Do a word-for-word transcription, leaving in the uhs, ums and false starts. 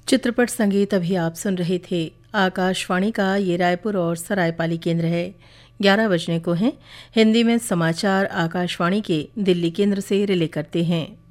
चित्रपट संगीत अभी आप सुन रहे थे। आकाशवाणी का ये रायपुर और सरायपाली केंद्र है। ग्यारह बजने को हैं। हिंदी में समाचार आकाशवाणी के दिल्ली केंद्र से रिले करते हैं।